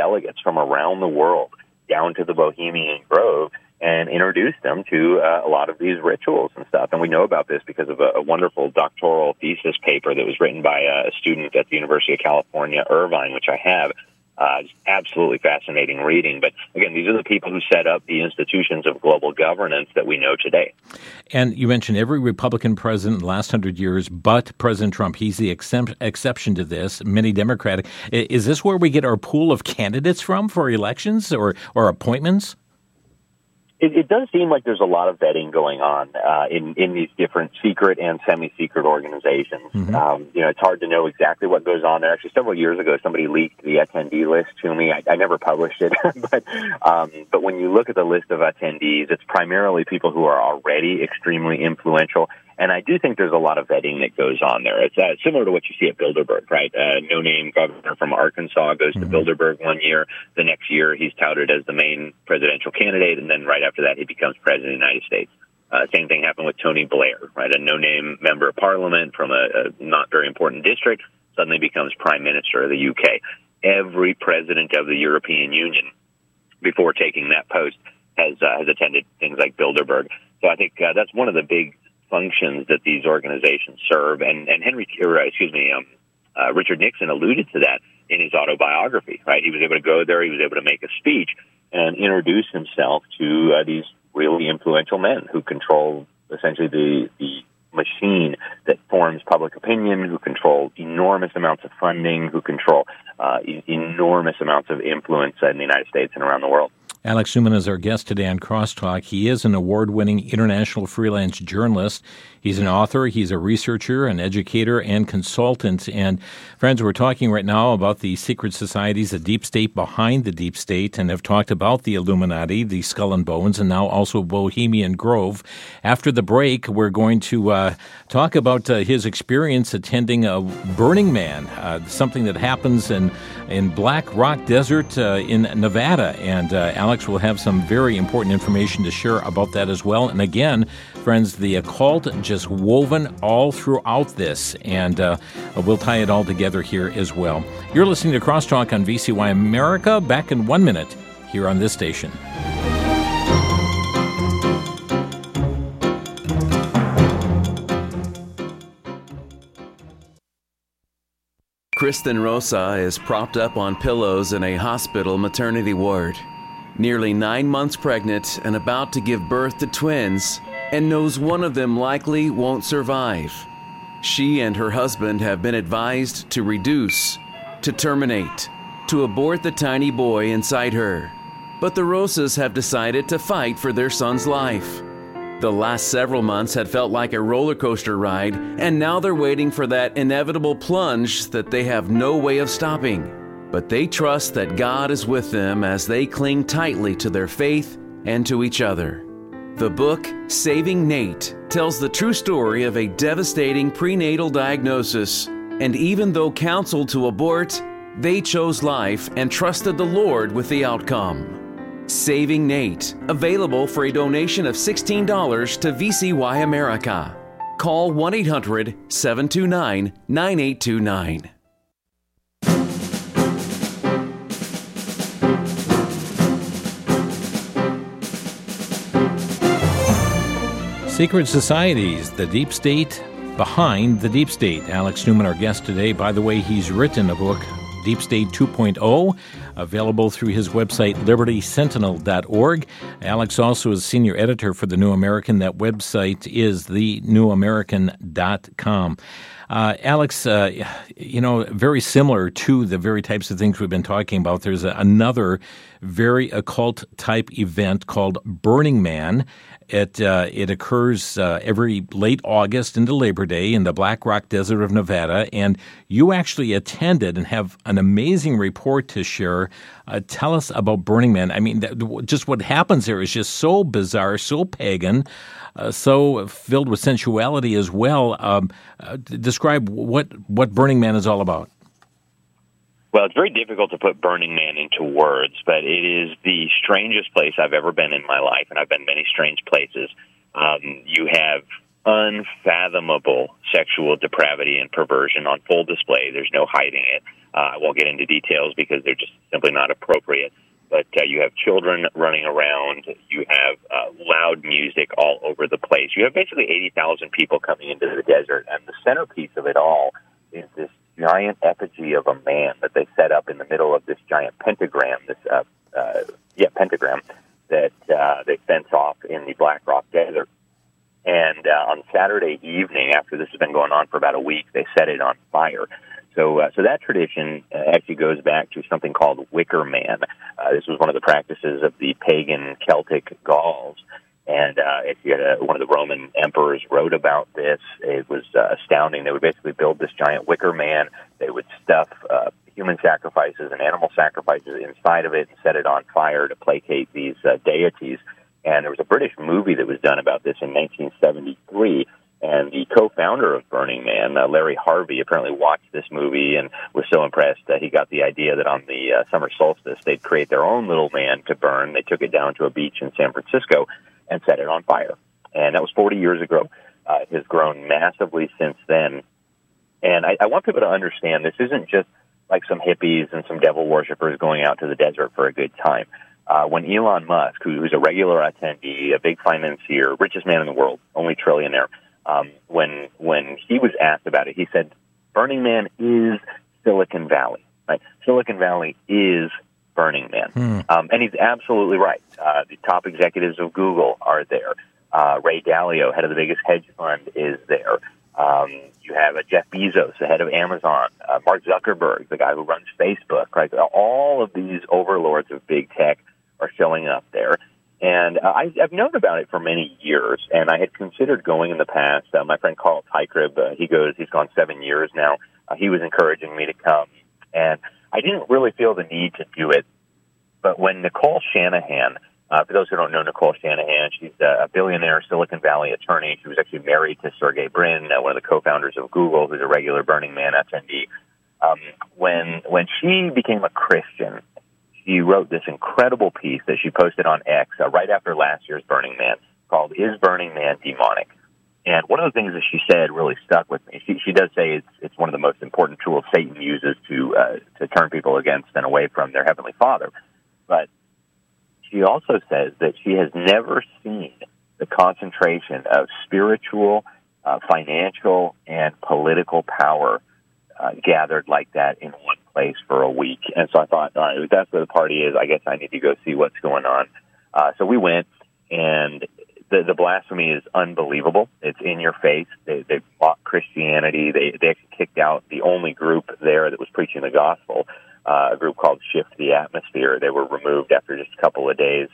delegates from around the world down to the Bohemian Grove and introduced them to a lot of these rituals and stuff. And we know about this because of a wonderful doctoral thesis paper that was written by a student at the University of California, Irvine, which I have. It's absolutely fascinating reading. But again, these are the people who set up the institutions of global governance that we know today. And you mentioned every Republican president in the last 100 years, but President Trump, he's the exception to this, many Democratic. Is this where we get our pool of candidates from for elections or appointments? It does seem like there's a lot of vetting going on in these different secret and semi-secret organizations. Mm-hmm. It's hard to know exactly what goes on there. Actually, several years ago, somebody leaked the attendee list to me. I never published it, but when you look at the list of attendees, it's primarily people who are already extremely influential. And I do think there's a lot of vetting that goes on there. It's similar to what you see at Bilderberg, right? No-name governor from Arkansas goes to Bilderberg one year. The next year, he's touted as the main presidential candidate, and then right after that, he becomes president of the United States. Same thing happened with Tony Blair, right? A no-name member of parliament from a not very important district suddenly becomes prime minister of the UK. Every president of the European Union, before taking that post, has attended things like Bilderberg. So I think that's one of the big functions that these organizations serve, and Richard Nixon alluded to that in his autobiography, right? He was able to go there, he was able to make a speech and introduce himself to these really influential men who control essentially the machine that forms public opinion, who control enormous amounts of funding, who control enormous amounts of influence in the United States and around the world. Alex Newman is our guest today on Crosstalk. He is an award-winning international freelance journalist. He's an author, he's a researcher, an educator, and consultant. And friends, we're talking right now about the secret societies, the deep state behind the deep state, and have talked about the Illuminati, the Skull and Bones, and now also Bohemian Grove. After the break, we're going to talk about his experience attending a Burning Man, something that happens in Black Rock Desert in Nevada. And Alex will have some very important information to share about that as well. And again, friends, the occult just woven all throughout this, and we'll tie it all together here as well. You're listening to Crosstalk on VCY America. Back in 1 minute here on this station. Kristen Rosa is propped up on pillows in a hospital maternity ward, nearly 9 months pregnant and about to give birth to twins, and knows one of them likely won't survive. She and her husband have been advised to reduce, to terminate, to abort the tiny boy inside her. But the Rosas have decided to fight for their son's life. The last several months had felt like a roller coaster ride, and now they're waiting for that inevitable plunge that they have no way of stopping. But they trust that God is with them as they cling tightly to their faith and to each other. The book, Saving Nate, tells the true story of a devastating prenatal diagnosis, and even though counseled to abort, they chose life and trusted the Lord with the outcome. Saving Nate, available for a donation of $16 to VCY America. Call 1-800-729-9829. Secret societies, the deep state behind the deep state. Alex Newman, our guest today. By the way, he's written a book, Deep State 2.0, available through his website, libertysentinel.org. Alex also is senior editor for The New American. That website is thenewamerican.com. Alex, very similar to the very types of things we've been talking about, there's another very occult type event called Burning Man. It occurs every late August into Labor Day in the Black Rock Desert of Nevada, and you actually attended and have an amazing report to share. Tell us about Burning Man. I mean, just what happens there is just so bizarre, so pagan, so filled with sensuality as well. Describe what Burning Man is all about. Well, it's very difficult to put Burning Man into words, but it is the strangest place I've ever been in my life, and I've been many strange places. You have unfathomable sexual depravity and perversion on full display. There's no hiding it. I won't get into details because they're just simply not appropriate. But you have children running around. You have loud music all over the place. You have basically 80,000 people coming into the desert. And the centerpiece of it all is this giant effigy of a man that they set up in the middle of this giant pentagram, pentagram that they fence off in the Black Rock Desert. And on Saturday evening, after this has been going on for about a week, they set it on fire. So that tradition actually goes back to something called Wicker Man. This was one of the practices of the pagan Celtic Gauls. And one of the Roman emperors wrote about this. It was astounding. They would basically build this giant wicker man. They would stuff human sacrifices and animal sacrifices inside of it and set it on fire to placate these deities. And there was a British movie that was done about this in 1973, and the co-founder of Burning Man, Larry Harvey, apparently watched this movie and was so impressed that he got the idea that on the summer solstice, they'd create their own little man to burn. They took it down to a beach in San Francisco and set it on fire. And that was 40 years ago. It has grown massively since then. And I want people to understand this isn't just like some hippies and some devil worshippers going out to the desert for a good time. When Elon Musk, who's a regular attendee, a big financier, richest man in the world, only trillionaire, when he was asked about it, he said, Burning Man is Silicon Valley. Right? Silicon Valley is Burning Man. And he's absolutely right. The top executives of Google are there. Ray Dalio, head of the biggest hedge fund, is there. You have Jeff Bezos, the head of Amazon, Mark Zuckerberg, the guy who runs Facebook. Right? All of these overlords of big tech are showing up there. And I've known about it for many years, and I had considered going in the past. My friend Carl Teichribb, he's gone 7 years now. He was encouraging me to come, and I didn't really feel the need to do it. But when Nicole Shanahan, for those who don't know Nicole Shanahan, she's a billionaire Silicon Valley attorney. She was actually married to Sergey Brin, one of the co-founders of Google, who's a regular Burning Man attendee. When she became a Christian, she wrote this incredible piece that she posted on X right after last year's Burning Man called "Is Burning Man Demonic?" And one of the things that she said really stuck with me. She does say it's one of the most important tools Satan uses to turn people against and away from their Heavenly Father. But she also says that she has never seen the concentration of spiritual, financial, and political power gathered like that in one place for a week. And so I thought, all right, if that's where the party is, I guess I need to go see what's going on. So we went, and the blasphemy is unbelievable. It's in your face. They mock Christianity. They actually kicked out the only group there that was preaching the gospel, a group called Shift the Atmosphere. They were removed after just a couple of days.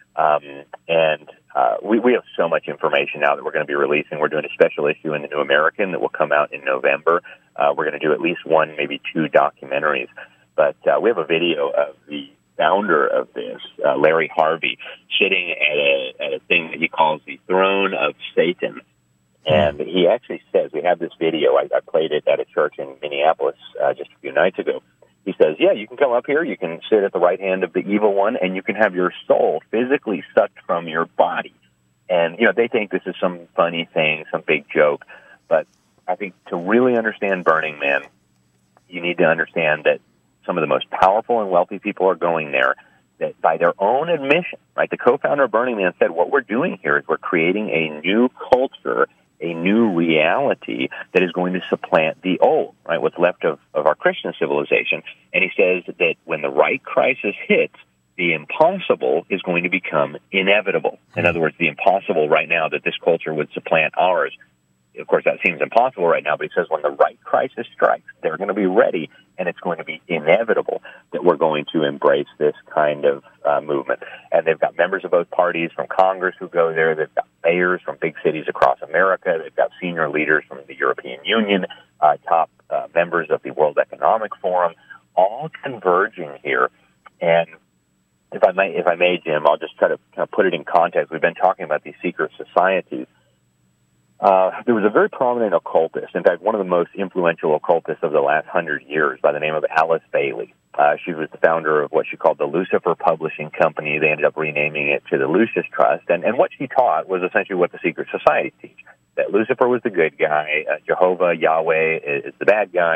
We have so much information now that we're going to be releasing. We're doing a special issue in the New American that will come out in November. We're going to do at least one, maybe two documentaries. But we have a video of the founder of this, Larry Harvey, sitting at a thing that he calls the throne of Satan. And he actually says, we have this video, I played it at a church in Minneapolis just a few nights ago. He says, yeah, you can come up here, you can sit at the right hand of the evil one, and you can have your soul physically sucked from your body. And, they think this is some funny thing, some big joke. But I think to really understand Burning Man, you need to understand that some of the most powerful and wealthy people are going there, that by their own admission, right, the co-founder of Burning Man said, what we're doing here is we're creating a new culture, a new reality that is going to supplant the old, right, what's left of our Christian civilization. And he says that when the right crisis hits, the impossible is going to become inevitable. In other words, the impossible right now that this culture would supplant ours, of course, that seems impossible right now, but he says when the right crisis strikes, they're going to be ready, and it's going to be inevitable that we're going to embrace this kind of movement. And they've got members of both parties from Congress who go there. They've got mayors from big cities across America. They've got senior leaders from the European Union, top members of the World Economic Forum, all converging here. And if I may, Jim, I'll just try to kind of put it in context. We've been talking about these secret societies. There was a very prominent occultist, in fact, one of the most influential occultists of the last 100 years, by the name of Alice Bailey. She was the founder of what she called the Lucifer Publishing Company. They ended up renaming it to the Lucis Trust. And what she taught was essentially what the secret societies teach, that Lucifer was the good guy, Jehovah, Yahweh is the bad guy,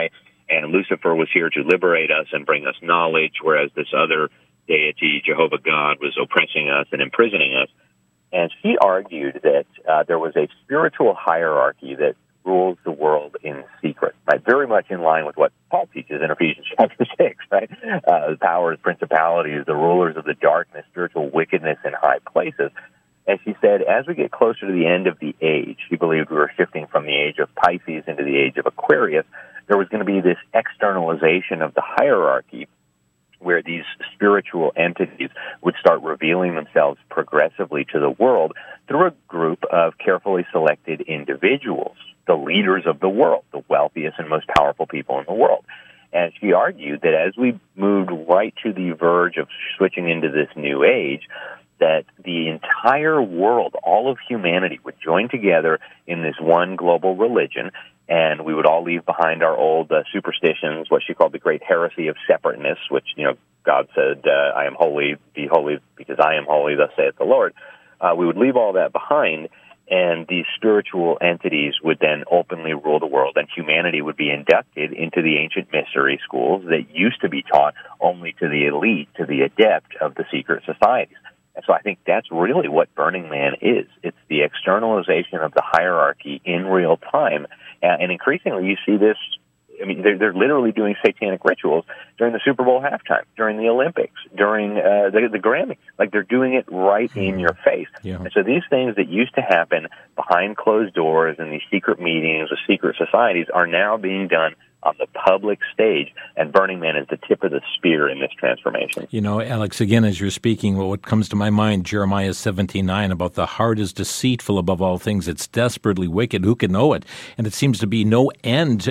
and Lucifer was here to liberate us and bring us knowledge, whereas this other deity, Jehovah God, was oppressing us and imprisoning us. And she argued that there was a spiritual hierarchy that rules the world in secret, right? Very much in line with what Paul teaches in Ephesians chapter 6, right? The powers, principalities, the rulers of the darkness, spiritual wickedness in high places. And she said, as we get closer to the end of the age, she believed we were shifting from the age of Pisces into the age of Aquarius, there was going to be this externalization of the hierarchy where these spiritual entities would start revealing themselves progressively to the world through a group of carefully selected individuals, the leaders of the world, the wealthiest and most powerful people in the world. And she argued that as we moved right to the verge of switching into this new age, that the entire world, all of humanity, would join together in this one global religion, and we would all leave behind our old superstitions, what she called the great heresy of separateness, which, God said, I am holy, be holy because I am holy, thus saith the Lord. We would leave all that behind, and these spiritual entities would then openly rule the world, and humanity would be inducted into the ancient mystery schools that used to be taught only to the elite, to the adept of the secret societies. And so I think that's really what Burning Man is. It's the externalization of the hierarchy in real time. And increasingly you see this, they're literally doing satanic rituals during the Super Bowl halftime, during the Olympics, during the Grammys. Like, they're doing it right in your face. Yeah. And so these things that used to happen behind closed doors in these secret meetings with secret societies are now being done on the public stage, and Burning Man is the tip of the spear in this transformation. Alex, again, as you're speaking, what comes to my mind, Jeremiah 17:9, about the heart is deceitful above all things. It's desperately wicked. Who can know it? And it seems to be no end,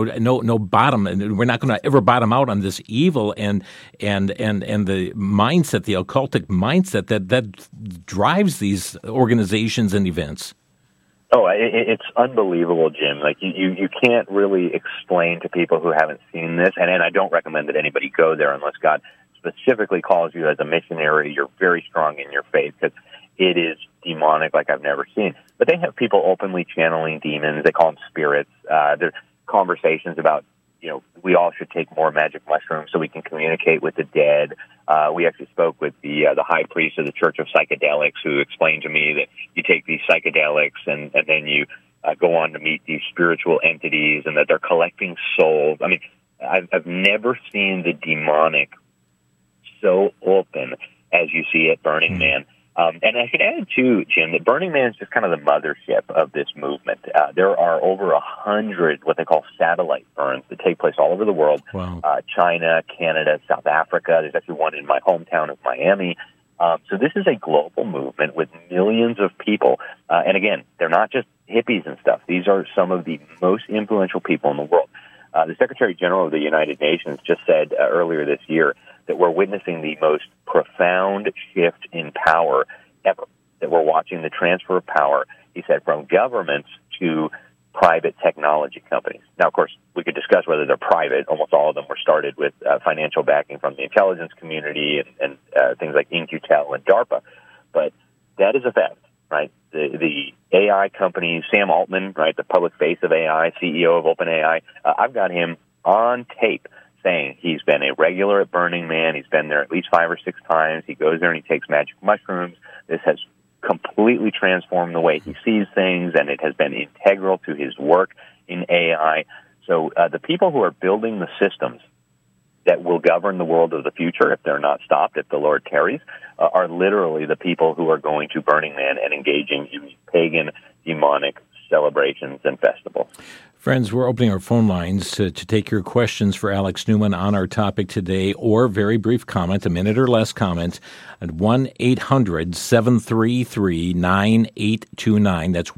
no bottom. And we're not going to ever bottom out on this evil and the mindset, the occultic mindset that drives these organizations and events. Oh, it's unbelievable, Jim. Like, you can't really explain to people who haven't seen this, and I don't recommend that anybody go there unless God specifically calls you as a missionary. You're very strong in your faith, because it is demonic like I've never seen. But they have people openly channeling demons. They call them spirits. There's conversations about, we all should take more magic mushrooms so we can communicate with the dead. We actually spoke with the high priest of the Church of Psychedelics, who explained to me that you take these psychedelics and then you go on to meet these spiritual entities, and that they're collecting souls. I've never seen the demonic so open as you see at Burning Man. And I should add, too, Jim, that Burning Man is just kind of the mothership of this movement. There are over 100 what they call satellite burns that take place all over the world. Wow. China, Canada, South Africa. There's actually one in my hometown of Miami. So this is a global movement with millions of people. And again, they're not just hippies and stuff. These are some of the most influential people in the world. The Secretary General of the United Nations just said earlier this year that we're witnessing the most profound shift in power ever, that we're watching the transfer of power, he said, from governments to private technology companies. Now, of course, we could discuss whether they're private. Almost all of them were started with financial backing from the intelligence community and things like In-Q-Tel and DARPA. But that is a fact, right? The AI company, Sam Altman, right, the public face of AI, CEO of OpenAI, I've got him on tape saying he's been a regular at Burning Man. He's been there at least 5 or 6 times. He goes there and he takes magic mushrooms. This has completely transformed the way he sees things, and it has been integral to his work in AI. So the people who are building the systems that will govern the world of the future, if they're not stopped, if the Lord tarries, are literally the people who are going to Burning Man and engaging in pagan, demonic celebrations and festivals. Friends, we're opening our phone lines to take your questions for Alex Newman on our topic today, or very brief comment, a minute or less comment, at 1-800-733-9829. That's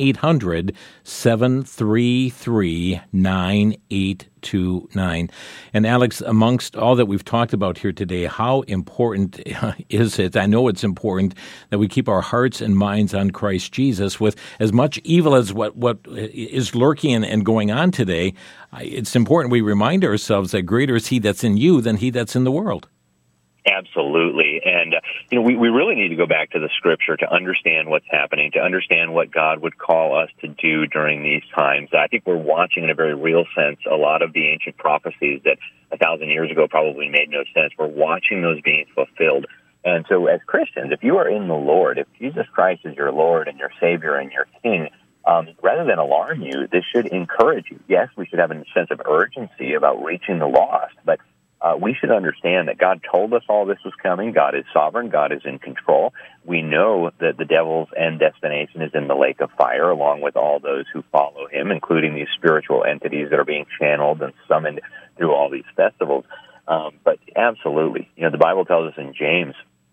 1-800-733-9829. And Alex, amongst all that we've talked about here today, how important is it? I know it's important that we keep our hearts and minds on Christ Jesus. With as much evil as what is lurking and going on today, it's important we remind ourselves that greater is He that's in you than he that's in the world. Absolutely. And, we really need to go back to the Scripture to understand what's happening, to understand what God would call us to do during these times. I think we're watching, in a very real sense, a lot of the ancient prophecies that 1,000 years ago probably made no sense. We're watching those being fulfilled. And so as Christians, if you are in the Lord, if Jesus Christ is your Lord and your Savior and your King, rather than alarm you, this should encourage you. Yes, we should have a sense of urgency about reaching the lost, but we should understand that God told us all this was coming. God is sovereign. God is in control. We know that the devil's end destination is in the lake of fire, along with all those who follow him, including these spiritual entities that are being channeled and summoned through all these festivals. But absolutely, the Bible tells us in James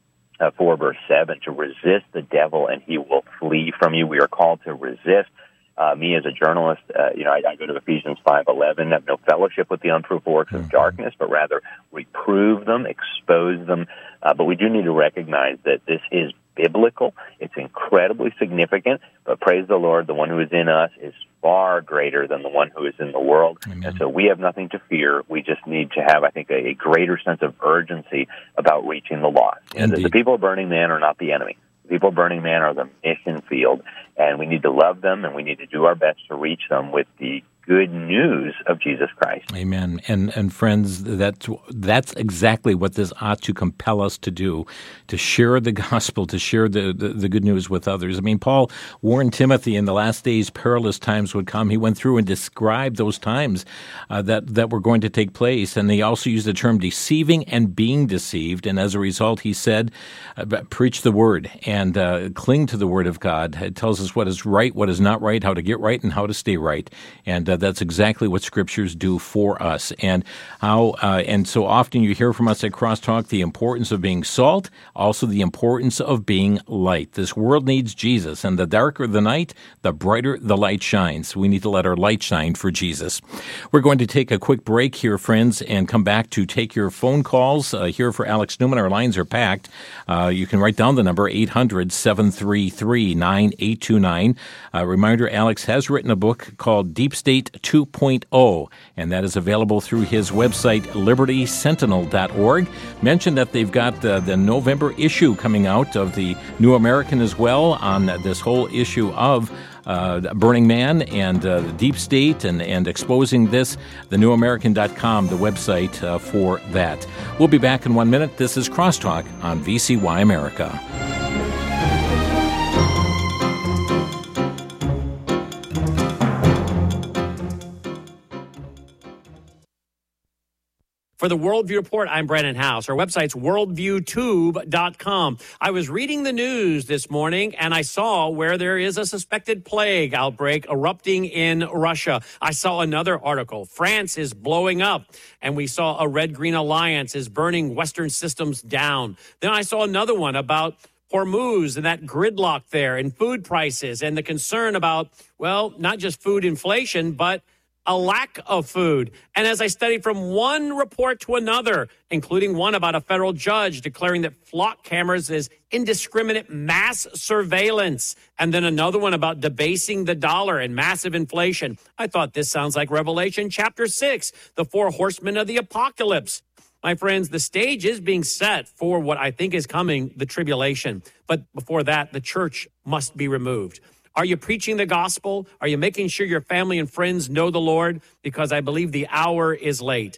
4, verse 7, to resist the devil and he will flee from you. We are called to resist. Me as a journalist, I go to Ephesians 5:11, have no fellowship with the unfruitful works of darkness, but rather reprove them, expose them. But we do need to recognize that this is biblical. It's incredibly significant, but praise the Lord, the one who is in us is far greater than the one who is in the world. Amen. And so we have nothing to fear. We just need to have, I think, a greater sense of urgency about reaching the lost. The people of Burning Man are not the enemy. The people of Burning Man are the mission field, and we need to love them, and we need to do our best to reach them with the good news of Jesus Christ. Amen. And friends, that's exactly what this ought to compel us to do, to share the gospel, to share the good news with others. I mean, Paul warned Timothy in the last days perilous times would come. He went through and described those times that were going to take place, and he also used the term deceiving and being deceived, and as a result, he said, preach the word and cling to the word of God. It tells us what is right, what is not right, how to get right, and how to stay right. And that's exactly what scriptures do for us. And and so often you hear from us at Crosstalk the importance of being salt, also the importance of being light. This world needs Jesus, and the darker the night, the brighter the light shines. We need to let our light shine for Jesus. We're going to take a quick break here, friends, and come back to take your phone calls. Here for Alex Newman, our lines are packed. You can write down the number 800-733-9829. Reminder, Alex has written a book called Deep State 2.0, and that is available through his website, libertysentinel.org. Mention that they've got the November issue coming out of the New American as well on this whole issue of Burning Man and the Deep State and exposing this, thenewamerican.com, the website for that. We'll be back in 1 minute. This is Crosstalk on VCY America. For the Worldview Report, I'm Brennan House. Our website's worldviewtube.com. I was reading the news this morning, and I saw where there is a suspected plague outbreak erupting in Russia. I saw another article. France is blowing up, and we saw a Red-Green Alliance is burning Western systems down. Then I saw another one about Hormuz and that gridlock there and food prices and the concern about, well, not just food inflation, but a lack of food. And as I studied from one report to another, including one about a federal judge declaring that flock cameras is indiscriminate mass surveillance, and then another one about debasing the dollar and massive inflation, I thought this sounds like Revelation chapter 6, the four horsemen of the apocalypse. My friends, the stage is being set for what I think is coming, the tribulation. But before that, the church must be removed. Are you preaching the gospel? Are you making sure your family and friends know the Lord? Because I believe the hour is late.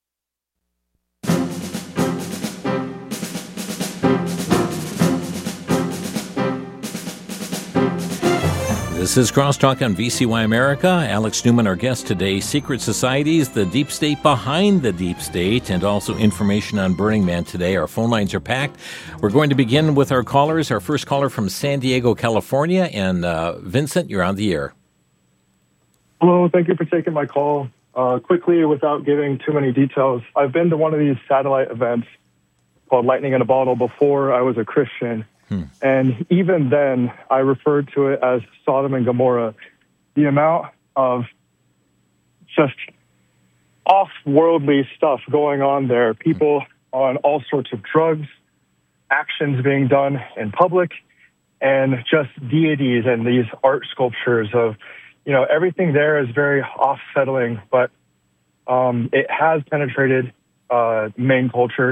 This is Crosstalk on VCY America. Alex Newman, our guest today. Secret societies, the deep state behind the deep state, and also information on Burning Man today. Our phone lines are packed. We're going to begin with our callers. Our first caller from San Diego, California. And Vincent, you're on the air. Hello, thank you for taking my call. Quickly, without giving too many details, I've been to one of these satellite events called Lightning in a Bottle before I was a Christian. And even then, I referred to it as Sodom and Gomorrah. The amount of just off-worldly stuff going on there, people on all sorts of drugs, actions being done in public, and just deities and these art sculptures of, everything there is very off-settling, but it has penetrated main culture.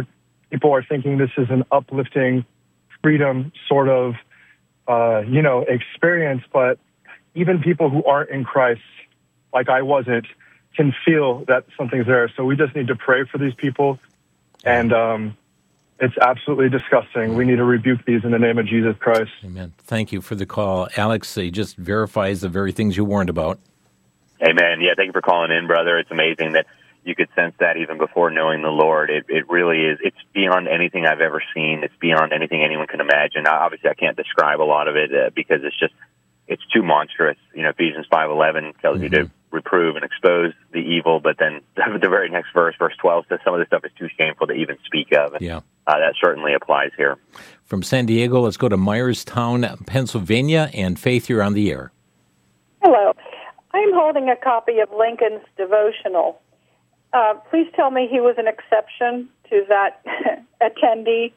people are thinking this is an uplifting, freedom sort of, experience. But even people who aren't in Christ, like I wasn't, can feel that something's there. So we just need to pray for these people. And it's absolutely disgusting. We need to rebuke these in the name of Jesus Christ. Amen. Thank you for the call. Alex, he just verifies the very things you warned about. Amen. Yeah, thank you for calling in, brother. It's amazing that you could sense that even before knowing the Lord. It really is. It's beyond anything I've ever seen. It's beyond anything anyone can imagine. Obviously, I can't describe a lot of it because it's too monstrous. Ephesians 5:11 tells you to reprove and expose the evil, but then the very next verse 12, says some of this stuff is too shameful to even speak of. Yeah. That certainly applies here. From San Diego, let's go to Myerstown, Pennsylvania, and Faith, you're on the air. Hello. I'm holding a copy of Lincoln's devotional. Please tell me he was an exception to that attendee.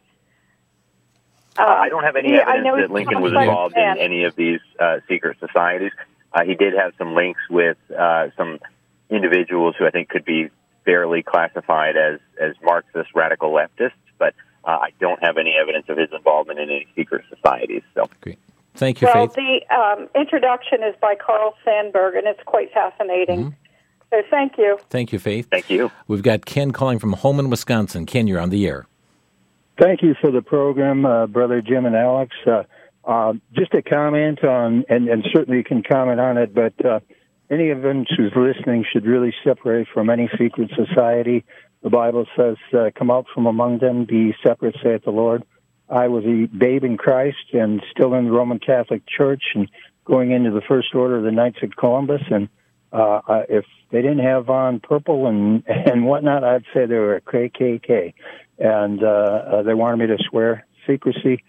I don't have any evidence that Lincoln was involved in any of these secret societies. He did have some links with some individuals who I think could be fairly classified as Marxist radical leftists, but I don't have any evidence of his involvement in any secret societies. So, great. Thank you, Faith. Well, the introduction is by Carl Sandburg, and it's quite fascinating. So thank you. Thank you, Faith. Thank you. We've got Ken calling from Holman, Wisconsin. Ken, you're on the air. Thank you for the program, Brother Jim and Alex. Just a comment on, and certainly you can comment on it, but any of them who's listening should really separate from any secret society. The Bible says, come out from among them, be separate, saith the Lord. I was a babe in Christ and still in the Roman Catholic Church and going into the First Order of the Knights of Columbus. And if they didn't have on purple and whatnot, I'd say they were a KKK. And they wanted me to swear secrecy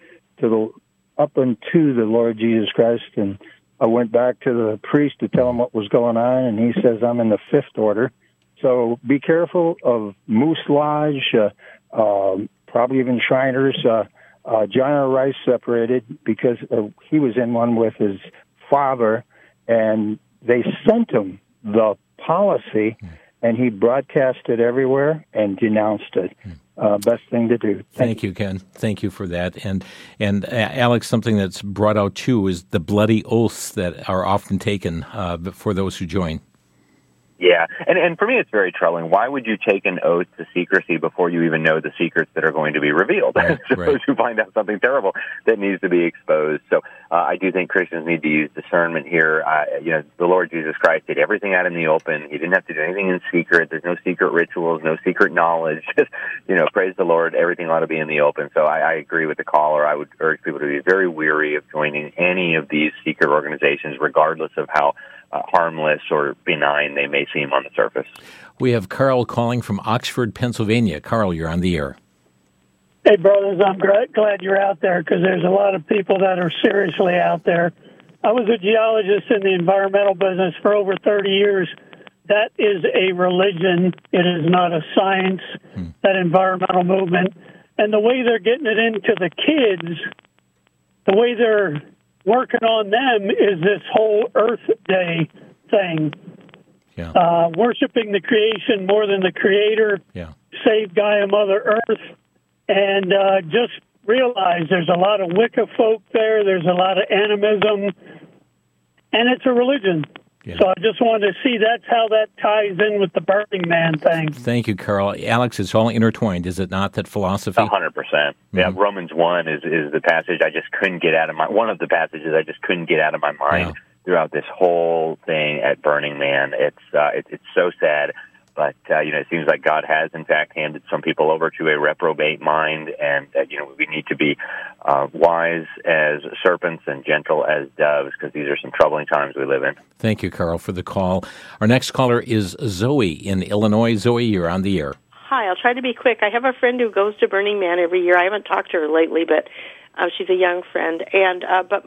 up unto the Lord Jesus Christ. And I went back to the priest to tell him what was going on, and he says I'm in the Fifth Order. So be careful of Moose Lodge, probably even Shriners. John R. Rice separated because he was in one with his father, and they sent him the policy, and he broadcast it everywhere and denounced it. Best thing to do. Thank you, Ken. Thank you for that. And Alex, something that's brought out too is the bloody oaths that are often taken for those who join. Yeah, and for me it's very troubling. Why would you take an oath to secrecy before you even know the secrets that are going to be revealed? Right, Suppose you find out something terrible that needs to be exposed. So I do think Christians need to use discernment here. The Lord Jesus Christ did everything out in the open. He didn't have to do anything in secret. There's no secret rituals, no secret knowledge. Just, praise the Lord, everything ought to be in the open. So I agree with the caller. I would urge people to be very weary of joining any of these secret organizations, regardless of how harmless or benign they may seem on the surface. We have Carl calling from Oxford, Pennsylvania. Carl, you're on the air. Hey, brothers, I'm glad you're out there because there's a lot of people that are seriously out there. I was a geologist in the environmental business for over 30 years. That is a religion. It is not a science, that environmental movement. And the way they're getting it into the kids, the way they're working on them is this whole Earth Day thing. Yeah. Worshiping the creation more than the Creator. Yeah. Save Gaia, Mother Earth. And just realize there's a lot of Wicca folk there. There's a lot of animism. And it's a religion. Yeah. So I just wanted to see that's how that ties in with the Burning Man thing. Thank you, Carl. Alex, it's all intertwined, is it not, that philosophy? 100%. Yeah, Romans 1 is the passage I just couldn't get out of my, one of the passages I just couldn't get out of my mind throughout this whole thing at Burning Man. It's so sad. But, it seems like God has, in fact, handed some people over to a reprobate mind, and, we need to be wise as serpents and gentle as doves, because these are some troubling times we live in. Thank you, Carl, for the call. Our next caller is Zoe in Illinois. Zoe, you're on the air. Hi, I'll try to be quick. I have a friend who goes to Burning Man every year. I haven't talked to her lately, but she's a young friend. And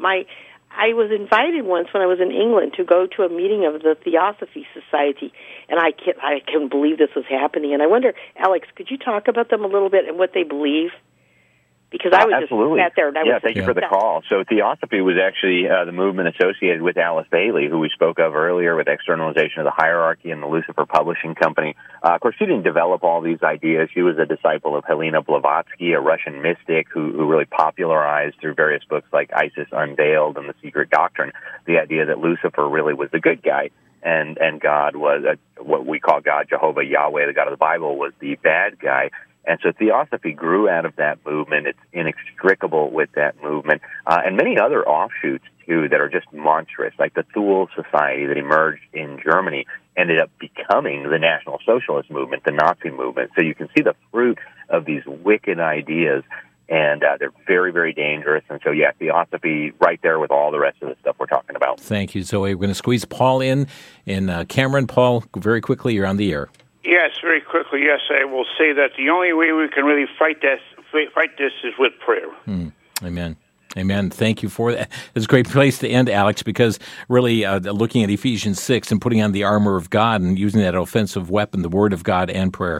I was invited once when I was in England to go to a meeting of the Theosophy Society, and I couldn't believe this was happening. And I wonder, Alex, could you talk about them a little bit and what they believe? Because I was absolutely. just sat there. And thank you for the call. So Theosophy was actually the movement associated with Alice Bailey, who we spoke of earlier with externalization of the hierarchy and the Lucifer Publishing Company. Of course, she didn't develop all these ideas. She was a disciple of Helena Blavatsky, a Russian mystic who really popularized through various books like Isis Unveiled and The Secret Doctrine the idea that Lucifer really was the good guy. And God was what we call God, Jehovah, Yahweh, the God of the Bible, was the bad guy. And so Theosophy grew out of that movement. It's inextricable with that movement. And many other offshoots, too, that are just monstrous, like the Thule Society that emerged in Germany ended up becoming the National Socialist movement, the Nazi movement. So you can see the fruit of these wicked ideas, and they're very, very dangerous. And so, Theosophy right there with all the rest of the stuff we're talking about. Thank you, Zoe. We're going to squeeze Paul in. And Cameron, Paul, very quickly, you're on the air. Yes, very quickly. Yes, I will say that the only way we can really fight this is with prayer. Amen. Amen. Thank you for that. It's a great place to end, Alex, because really looking at Ephesians 6 and putting on the armor of God and using that offensive weapon, the Word of God and prayer.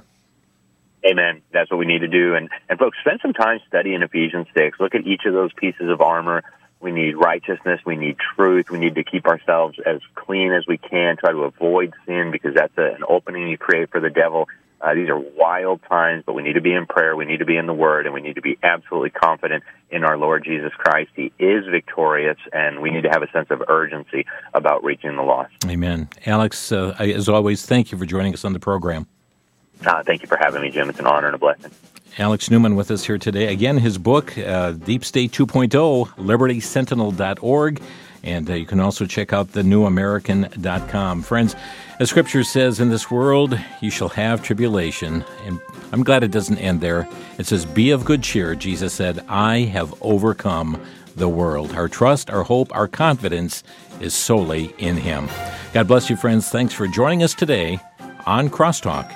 Amen. That's what we need to do. And folks, spend some time studying Ephesians 6. Look at each of those pieces of armor. We need righteousness. We need truth. We need to keep ourselves as clean as we can, try to avoid sin, because that's an opening you create for the devil. These are wild times, but we need to be in prayer. We need to be in the Word, and we need to be absolutely confident in our Lord Jesus Christ. He is victorious, and we need to have a sense of urgency about reaching the lost. Amen. Alex, as always, thank you for joining us on the program. Thank you for having me, Jim. It's an honor and a blessing. Alex Newman with us here today. Again, his book, Deep State 2.0, libertysentinel.org, and you can also check out thenewamerican.com. Friends, as Scripture says, in this world you shall have tribulation, and I'm glad it doesn't end there. It says, be of good cheer. Jesus said, I have overcome the world. Our trust, our hope, our confidence is solely in Him. God bless you, friends. Thanks for joining us today on Crosstalk.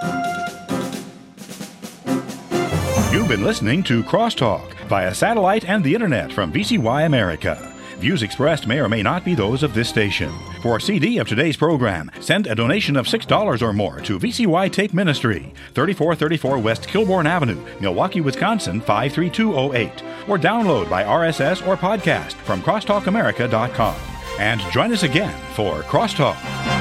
You've been listening to Crosstalk via satellite and the internet from VCY America. Views expressed may or may not be those of this station. For a CD of today's program, send a donation of $6 or more to VCY Tape Ministry, 3434 West Kilbourne Avenue, Milwaukee, Wisconsin, 53208, or download by RSS or podcast from crosstalkamerica.com. And join us again for Crosstalk.